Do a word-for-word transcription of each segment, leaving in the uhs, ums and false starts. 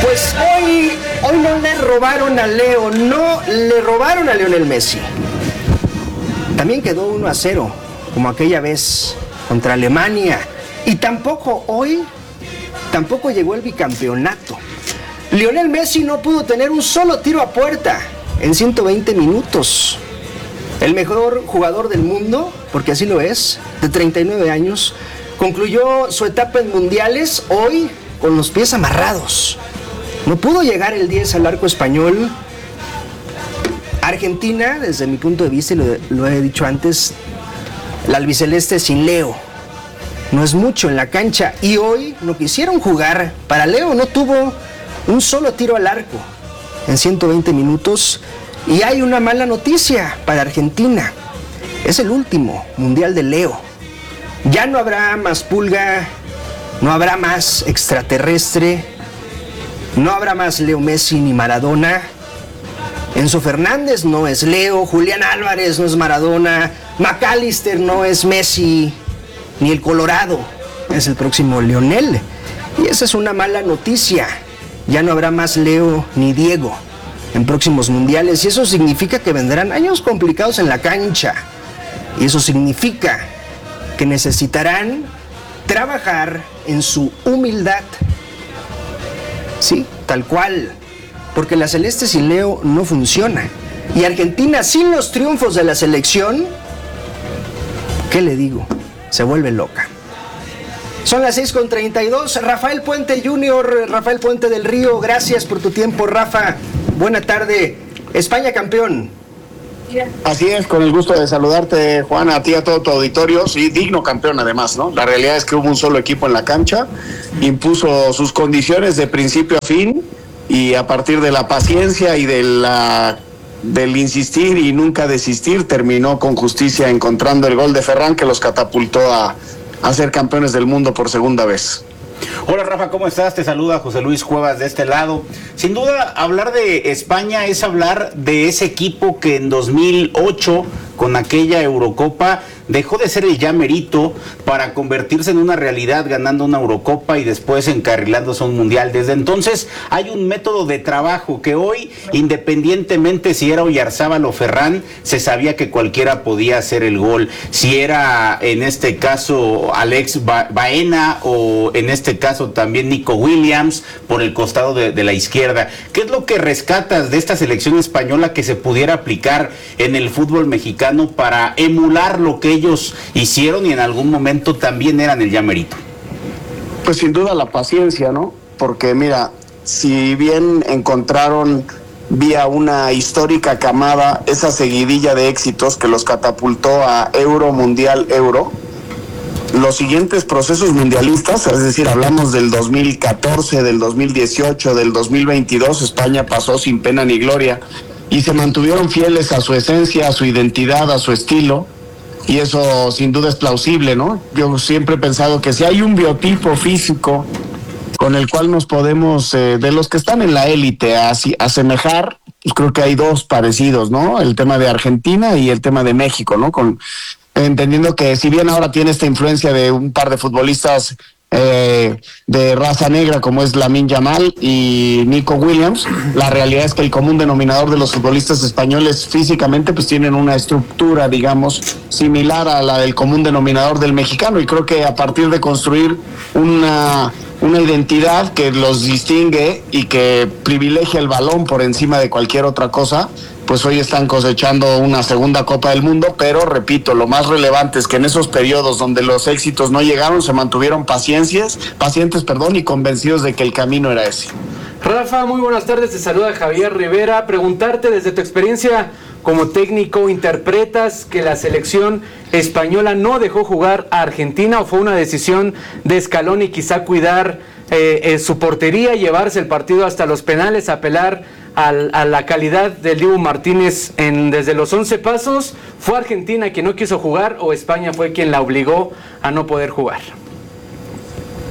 Pues hoy, hoy no le robaron a Leo, no le robaron a Lionel Messi. También quedó uno a cero, como aquella vez contra Alemania. Y tampoco hoy, tampoco llegó el bicampeonato. Lionel Messi no pudo tener un solo tiro a puerta en ciento veinte minutos. El mejor jugador del mundo, porque así lo es, de treinta y nueve años, concluyó su etapa en mundiales hoy con los pies amarrados. No pudo llegar el diez al arco español. Argentina, desde mi punto de vista, y lo, lo he dicho antes, la albiceleste sin Leo no es mucho en la cancha, y hoy no quisieron jugar para Leo. No tuvo un solo tiro al arco en ciento veinte minutos. Y hay una mala noticia para Argentina: es el último mundial de Leo. Ya no habrá más Pulga, no habrá más extraterrestre, no habrá más Leo Messi ni Maradona. Enzo Fernández no es Leo, Julián Álvarez no es Maradona, McAllister no es Messi, ni el Colorado es el próximo Lionel. Y esa es una mala noticia. Ya no habrá más Leo ni Diego en próximos mundiales, y eso significa que vendrán años complicados en la cancha, y eso significa que necesitarán trabajar en su humildad. Sí, tal cual, porque la celeste sin Leo no funciona, y Argentina sin los triunfos de la selección, ¿qué le digo? Se vuelve loca. Son las seis con treinta y dos. Rafael Puente junior, Rafael Puente del Río, gracias por tu tiempo, Rafa. Buena tarde. España campeón. Así es, con el gusto de saludarte, Juan, a ti, a todo tu auditorio. Sí, digno campeón además, ¿no? La realidad es que hubo un solo equipo en la cancha, impuso sus condiciones de principio a fin, y a partir de la paciencia y de la, del insistir y nunca desistir, terminó con justicia encontrando el gol de Ferran, que los catapultó a, a ser campeones del mundo por segunda vez. Hola Rafa, ¿cómo estás? Te saluda José Luis Cuevas de este lado. Sin duda, hablar de España es hablar de ese equipo que en dos mil ocho, con aquella Eurocopa, dejó de ser el ya merito para convertirse en una realidad, ganando una Eurocopa y después encarrilándose a un Mundial. Desde entonces hay un método de trabajo que hoy, independientemente si era Oyarzábal o Ferran, se sabía que cualquiera podía hacer el gol. Si era en este caso Alex ba- Baena o en este caso también Nico Williams por el costado de, de la izquierda. ¿Qué es lo que rescatas de esta selección española que se pudiera aplicar en el fútbol mexicano para emular lo que ellos hicieron y en algún momento también eran el ya merito? Pues sin duda la paciencia, ¿no? Porque mira, si bien encontraron vía una histórica camada esa seguidilla de éxitos que los catapultó a Euro, Mundial, Euro, los siguientes procesos mundialistas, es decir, hablamos del dos mil catorce, del dos mil dieciocho, del dos mil veintidós, España pasó sin pena ni gloria y se mantuvieron fieles a su esencia, a su identidad, a su estilo, y eso sin duda es plausible, ¿no? Yo siempre he pensado que si hay un biotipo físico con el cual nos podemos, eh, de los que están en la élite, así, asemejar, pues creo que hay dos parecidos, ¿no? El tema de Argentina y el tema de México, ¿no? Con entendiendo que si bien ahora tiene esta influencia de un par de futbolistas eh, de raza negra como es Lamine Yamal y Nico Williams, la realidad es que el común denominador de los futbolistas españoles físicamente pues tienen una estructura, digamos, similar a la del común denominador del mexicano, y creo que a partir de construir una una identidad que los distingue y que privilegia el balón por encima de cualquier otra cosa, pues hoy están cosechando una segunda Copa del Mundo. Pero repito, lo más relevante es que en esos periodos donde los éxitos no llegaron, se mantuvieron paciencias, pacientes, perdón, y convencidos de que el camino era ese. Rafa, muy buenas tardes, te saluda Javier Rivera. Preguntarte, desde tu experiencia como técnico, ¿interpretas que la selección española no dejó jugar a Argentina o fue una decisión de Scaloni quizá cuidar eh, eh, su portería, llevarse el partido hasta los penales, apelar al, a la calidad del Dibu Martínez en, desde los once pasos? ¿Fue Argentina quien no quiso jugar o España fue quien la obligó a no poder jugar?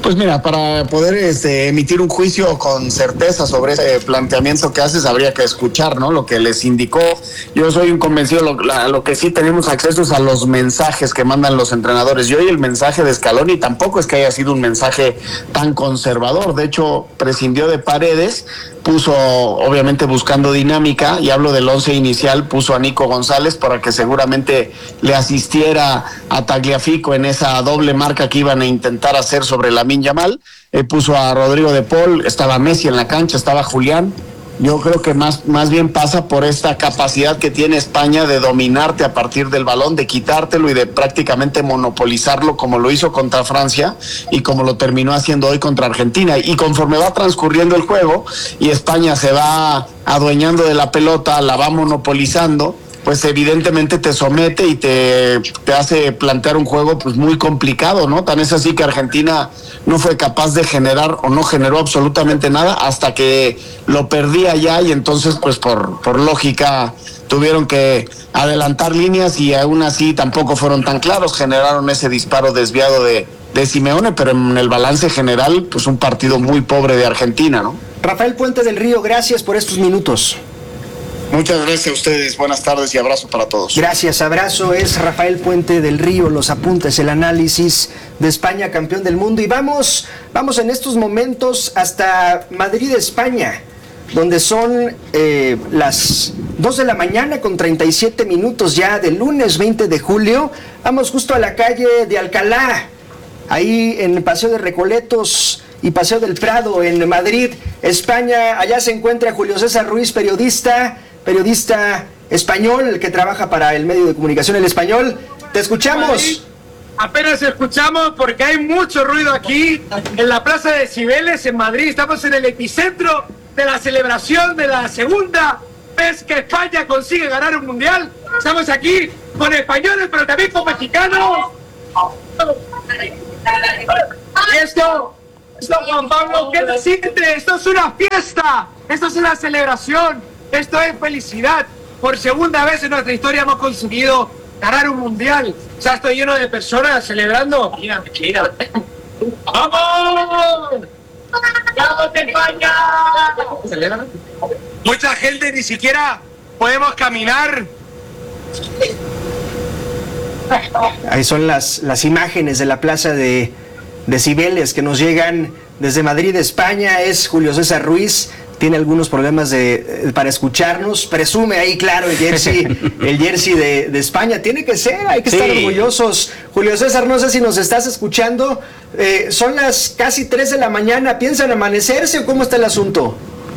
Pues mira, para poder este, emitir un juicio con certeza sobre ese planteamiento que haces, habría que escuchar, ¿no? Lo que les indicó. Yo soy un convencido, lo, la, lo que sí tenemos acceso es a los mensajes que mandan los entrenadores. Y hoy el mensaje de Scaloni tampoco es que haya sido un mensaje tan conservador. De hecho, prescindió de Paredes, puso, obviamente buscando dinámica, y hablo del once inicial, puso a Nico González para que seguramente le asistiera a Tagliafico en esa doble marca que iban a intentar hacer sobre Lamine Yamal. Eh, puso a Rodrigo de Paul, estaba Messi en la cancha, estaba Julián. Yo creo que más, más bien pasa por esta capacidad que tiene España de dominarte a partir del balón, de quitártelo y de prácticamente monopolizarlo, como lo hizo contra Francia y como lo terminó haciendo hoy contra Argentina. Y conforme va transcurriendo el juego y España se va adueñando de la pelota, la va monopolizando, pues evidentemente te somete y te, te hace plantear un juego pues muy complicado, ¿no? Tan es así que Argentina no fue capaz de generar o no generó absolutamente nada hasta que lo perdía ya, y entonces pues por, por lógica tuvieron que adelantar líneas y aún así tampoco fueron tan claros, generaron ese disparo desviado de, de Simeone, pero en el balance general pues un partido muy pobre de Argentina, ¿no? Rafael Puente del Río, gracias por estos minutos. Muchas gracias a ustedes, buenas tardes y abrazo para todos. Gracias, abrazo, es Rafael Puente del Río, los apuntes, el análisis de España, campeón del mundo. Y vamos, vamos en estos momentos hasta Madrid, España, donde son eh, las dos de la mañana con treinta y siete minutos ya del lunes veinte de julio. Vamos justo a la calle de Alcalá, ahí en el Paseo de Recoletos y Paseo del Prado en Madrid, España. Allá se encuentra Julio César Ruiz, periodista, periodista español que trabaja para el medio de comunicación El Español. Te escuchamos. Apenas escuchamos porque hay mucho ruido aquí en la Plaza de Cibeles en Madrid. Estamos en el epicentro de la celebración de la segunda vez que España consigue ganar un mundial. Estamos aquí con españoles, pero también con mexicanos. Esto, esto, Juan Pablo, ¿qué te siente? Esto es una fiesta, esto es una celebración, esto es felicidad. Por segunda vez en nuestra historia hemos conseguido ganar un mundial. O sea, estoy lleno de personas celebrando. Mira, mira. ¡Vamos! ¡Vamos, España! ¿Celebran? Mucha gente, ni siquiera podemos caminar. Ahí son las, las imágenes de la plaza de, de Cibeles que nos llegan desde Madrid, España. Es Julio César Ruiz. Tiene algunos problemas de, para escucharnos. Presume ahí, claro, el jersey, el jersey de, de España. Tiene que ser, hay que sí. estar orgullosos. Julio César, no sé si nos estás escuchando. Eh, son las casi tres de la mañana. ¿Piensan amanecerse o cómo está el asunto?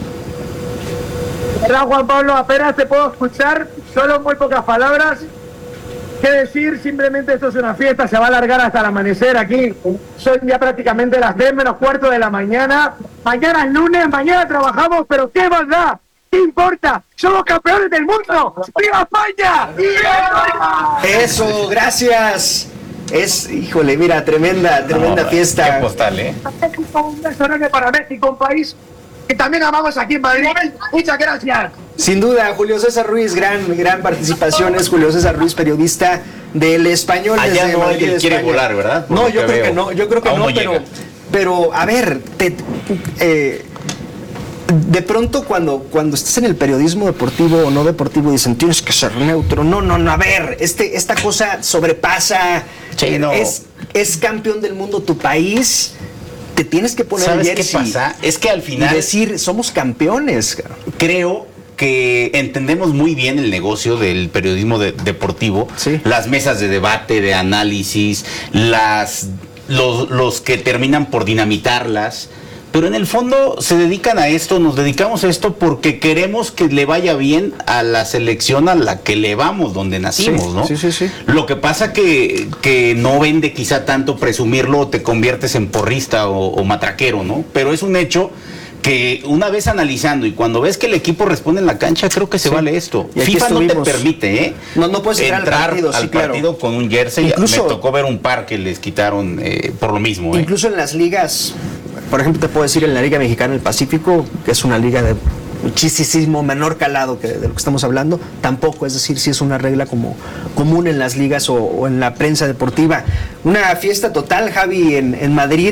Hola, Juan Pablo, apenas te puedo escuchar. Solo muy pocas palabras. ¿Qué decir? Simplemente esto es una fiesta, se va a alargar hasta el amanecer aquí. Son ya prácticamente las diez menos cuarto de la mañana. Mañana es lunes, mañana trabajamos, pero ¿qué más da? ¿Qué importa? ¡Somos campeones del mundo! ¡Viva España! ¡Viva! Eso, gracias. Es, híjole, mira, tremenda, tremenda no, fiesta. Qué postal, ¿eh? Un beso enorme para México, un país que también amamos aquí en Madrid. Muchas gracias. Sin duda, Julio César Ruiz, gran, gran participación. Es Julio César Ruiz, periodista del Español. Allá desde no Madrid, alguien quiere España. volar, ¿verdad? Por no, yo creo veo. que no, yo creo que Aún no, no pero, pero a ver, te, eh, de pronto cuando, cuando estás en el periodismo deportivo o no deportivo dicen tienes que ser neutro. No, no, no, a ver, este, esta cosa sobrepasa. Sí, no. es, es campeón del mundo tu país. Te tienes que poner ¿Sabes el jersey qué pasa? Es que al final y decir somos campeones. Creo que entendemos muy bien el negocio del periodismo de, deportivo, sí. Las mesas de debate, de análisis, las los, los que terminan por dinamitarlas, pero en el fondo se dedican a esto, nos dedicamos a esto porque queremos que le vaya bien a la selección a la que le vamos, donde nacimos, sí, ¿no? Sí, sí, sí. Lo que pasa que, que no vende quizá tanto presumirlo, o te conviertes en porrista o, o matraquero, ¿no? Pero es un hecho que una vez analizando y cuando ves que el equipo responde en la cancha, creo que se sí. vale esto. FIFA no te permite, ¿eh? No, no puedes entrar, entrar al partido, al sí, partido claro. con un jersey. Incluso, me tocó ver un par que les quitaron eh, por lo mismo. Incluso eh. en las ligas, por ejemplo, te puedo decir en la Liga Mexicana del Pacífico, que es una liga de muchísimo menor calado que de lo que estamos hablando, tampoco, es decir, si es una regla como común en las ligas o, o en la prensa deportiva. Una fiesta total, Javi, en, en Madrid.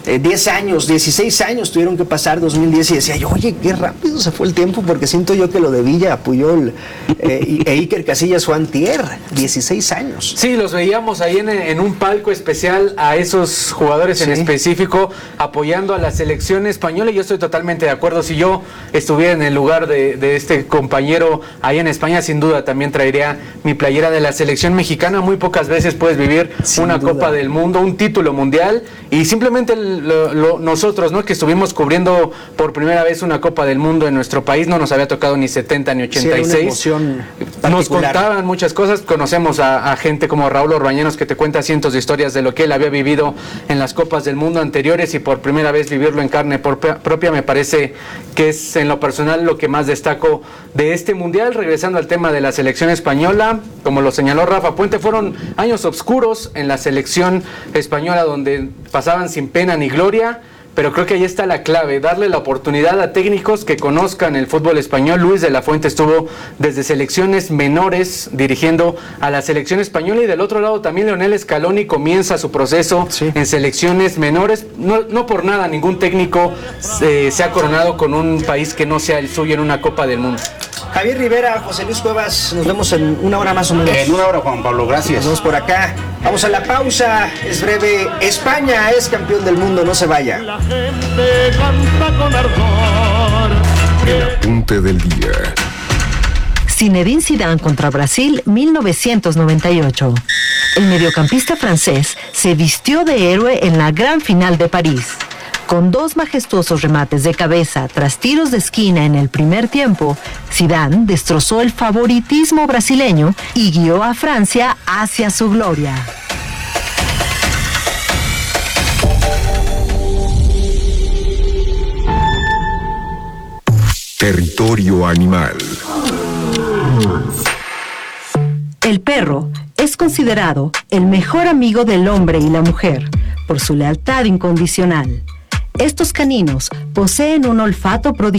eh, diez años, dieciséis años tuvieron que pasar, dos mil diez, y decía yo, oye, qué rápido se fue el tiempo, porque siento yo que lo de Villa, Puyol eh, e Iker Casillas fue antier, dieciséis años. Sí, los veíamos ahí en, en un palco especial a esos jugadores, sí, en específico, apoyando a la selección española, y yo estoy totalmente de acuerdo. Si yo estuviera en el lugar de, de este compañero ahí en España, sin duda también traería mi playera de la selección mexicana. Muy pocas veces puedes vivir sin una duda. Copa del Mundo, un título mundial, y simplemente lo, lo, nosotros, ¿no?, que estuvimos cubriendo por primera vez una Copa del Mundo en nuestro país, no nos había tocado ni setenta ni ochenta y seis. Sí, era una emoción particular. Nos contaban muchas cosas, conocemos a, a gente como Raúl Orbañanos, que te cuenta cientos de historias de lo que él había vivido en las Copas del Mundo anteriores, y por primera vez vivirlo en carne propia me parece que es en lo personal lo que más destaco de este mundial. Regresando al tema de la selección española, como lo señaló Rafa Puente, fueron años oscuros en la selección española donde pasaban sin pena ni gloria, pero creo que ahí está la clave, darle la oportunidad a técnicos que conozcan el fútbol español. Luis de la Fuente estuvo desde selecciones menores dirigiendo a la selección española, y del otro lado también Leonel Scaloni comienza su proceso, sí, en selecciones menores. No, no por nada ningún técnico eh, se ha coronado con un país que no sea el suyo en una Copa del Mundo. Javier Rivera, José Luis Cuevas, nos vemos en una hora más o menos. En una hora, Juan Pablo, gracias. Nos vemos por acá. Vamos a la pausa, es breve. España es campeón del mundo, no se vaya. La gente canta con ardor. El apunte del día. Zinedine Zidane contra Brasil, mil novecientos noventa y ocho. El mediocampista francés se vistió de héroe en la gran final de París. Con dos majestuosos remates de cabeza tras tiros de esquina en el primer tiempo, Zidane destrozó el favoritismo brasileño y guió a Francia hacia su gloria. Territorio animal. El perro es considerado el mejor amigo del hombre y la mujer por su lealtad incondicional. Estos caninos poseen un olfato prodigioso